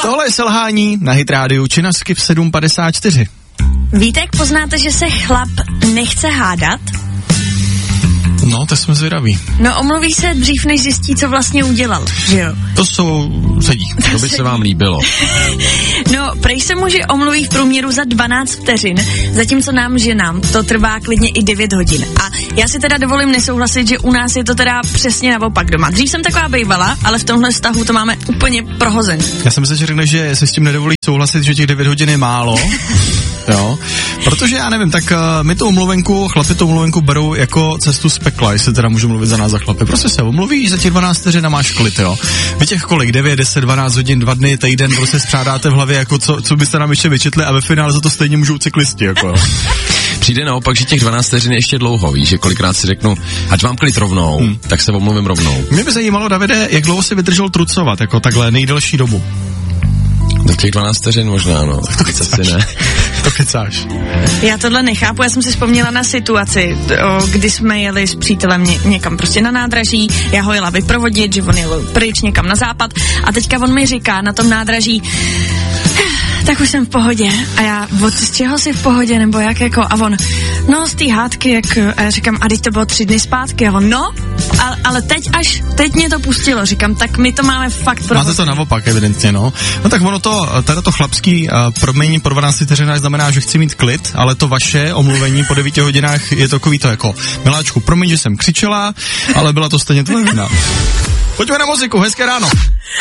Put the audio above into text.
Tohle je selhání na Hit rádiu Činaski v 7:54. Víte, jak poznáte, že se chlap nechce hádat? No, to jsme zvědaví. No, omluví se dřív, než zjistí, co vlastně udělal, že jo? To sedí. To by se vám líbilo. No, prej se muži omluví v průměru za 12 vteřin, zatímco nám, ženám, to trvá klidně i 9 hodin. A já si teda dovolím nesouhlasit, že u nás je to teda přesně naopak doma. Dřív jsem taková bejvala, ale v tomhle vztahu to máme úplně prohozený. Já jsem myslel, že řekne, že se s tím nedovolí souhlasit, že těch 9 hodin je málo. Jo, protože já nevím, tak my tu omluvenku, chlapi tu omluvenku berou jako cestu z pekla, jestli teda můžu mluvit za nás za chlapy. Prostě se omluvíš, za těch 12 vteřin a máš klid, jo. Vy těch kolik, 9, 10, 12 hodin, 2 dny, týden, prostě spřádáte v hlavě, jako co byste nám ještě vyčetli a ve finále za to stejně můžou cyklisti, jako jo. Přijde naopak, že těch 12 vteřin je ještě dlouho, víš, že kolikrát si řeknu, ať mám klid rovnou, tak se omluvím rovnou. Mě by zajímalo, Davide, jak dlouho si vydržel trucovat, jako takhle nejdelší dobu. Do těch 12 vteřin možná, no. To kecáš. Ne. To kecáš. Já tohle nechápu, já jsem si vzpomněla na situaci, kdy jsme jeli s přítelem někam prostě na nádraží, já ho jela vyprovodit, že on jel pryč někam na západ a teďka on mi říká na tom nádraží, tak už jsem v pohodě. A já, z čeho jsi v pohodě, nebo jak jako? A on, no z té hádky, jak, a já říkám, a teď to bylo 3 dny zpátky. A on, no, ale teď mě to pustilo. Říkám, tak my to máme fakt pro. Máte to naopak, evidentně, no. No tak ono to chlapský promění po 12 vteřinách znamená, že chci mít klid, ale to vaše omluvení po 9 hodinách je takový to jako, miláčku, promiň, že jsem křičela, ale byla to stejně tvoje vina. Pojďme na muziku, hezké ráno.